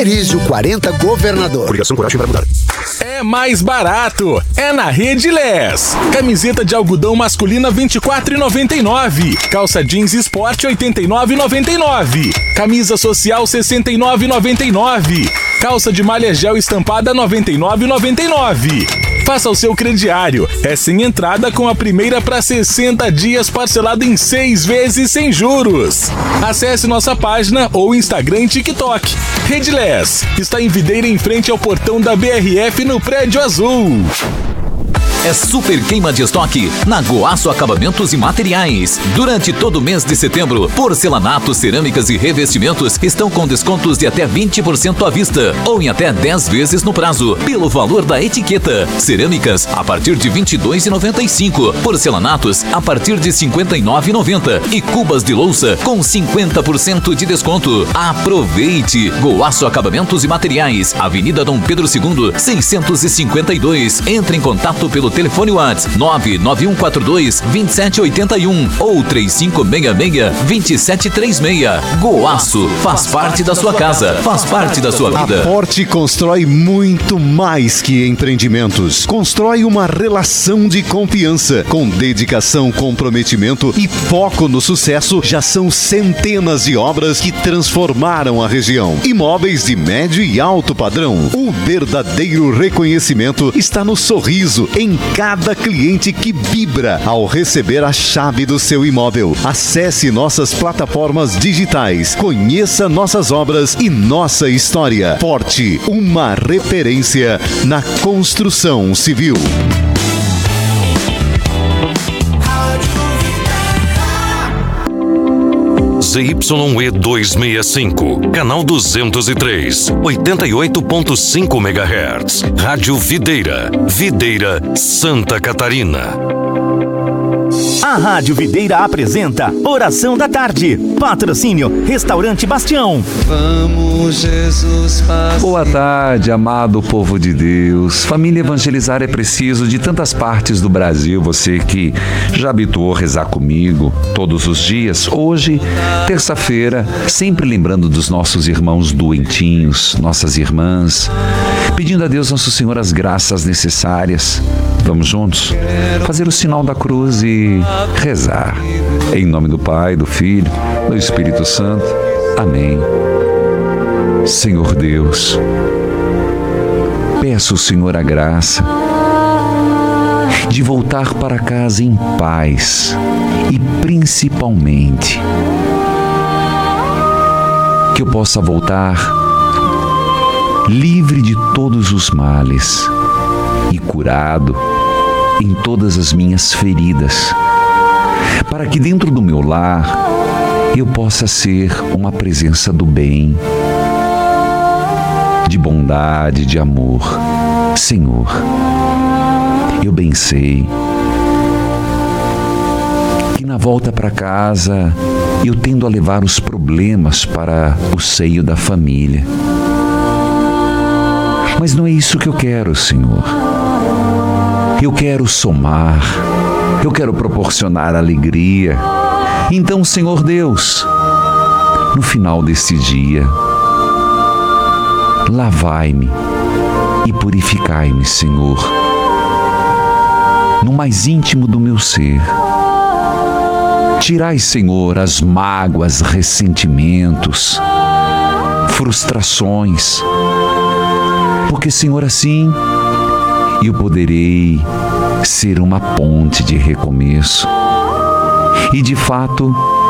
Aerísio 40 Governador. Coligação Coragem para Mudar. É mais barato, é na Redilés. Camiseta de algodão masculina R$ 24,99. Calça jeans esporte R$ 89,99. Camisa social R$ 69,99. Calça de malha gel estampada R$ 99,99. Faça o seu crediário. É sem entrada com a primeira para 60 dias parcelado em 6 vezes sem juros. Acesse nossa página ou Instagram e TikTok. Redilés está em Videira em frente ao portão da BRF no Prédio Azul. É super queima de estoque na Goaço Acabamentos e Materiais. Durante todo o mês de setembro, porcelanatos, cerâmicas e revestimentos estão com descontos de até 20% à vista ou em até 10 vezes no prazo, pelo valor da etiqueta. Cerâmicas a partir de R$ 22,95, porcelanatos a partir de R$ 59,90 e cubas de louça com 50% de desconto. Aproveite! Goaço Acabamentos e Materiais, Avenida Dom Pedro II, 652. Entre em contato pelo telefone WhatsApp 99142-2781 ou 3566-2736. Goaço faz parte da sua casa, faz parte da sua vida. A Forte constrói muito mais que empreendimentos. Constrói uma relação de confiança. Com dedicação, comprometimento e foco no sucesso, já são centenas de obras que transformaram a região. Imóveis de médio e alto padrão. O verdadeiro reconhecimento está no sorriso em cada cliente que vibra ao receber a chave do seu imóvel. Acesse nossas plataformas digitais, conheça nossas obras e nossa história. Forte, uma referência na construção civil. ZYE 265, canal 203, 88.5 MHz. Rádio Videira, Videira, Santa Catarina. A Rádio Videira apresenta Oração da Tarde. Patrocínio Restaurante Bastião. Vamos, Jesus, fazer. Boa tarde, amado povo de Deus. Família, evangelizar é preciso de tantas partes do Brasil. Você que já habituou rezar comigo todos os dias. Hoje, terça-feira, sempre lembrando dos nossos irmãos doentinhos, nossas irmãs, pedindo a Deus Nosso Senhor as graças necessárias. Vamos juntos fazer o sinal da cruz e rezar. Em nome do Pai, do Filho, do Espírito Santo. Amém. Senhor Deus, peço ao Senhor a graça de voltar para casa em paz e principalmente que eu possa voltar livre de todos os males e curado em todas as minhas feridas, para que dentro do meu lar eu possa ser uma presença do bem, de bondade, de amor. Senhor, eu bem sei que na volta para casa eu tendo a levar os problemas para o seio da família. Mas não é isso que eu quero, Senhor. Eu quero somar, eu quero proporcionar alegria. Então, Senhor Deus, no final deste dia, lavai-me e purificai-me, Senhor, no mais íntimo do meu ser. Tirai, Senhor, as mágoas, ressentimentos, frustrações, porque, Senhor, assim eu poderei ser uma ponte de recomeço e, de fato,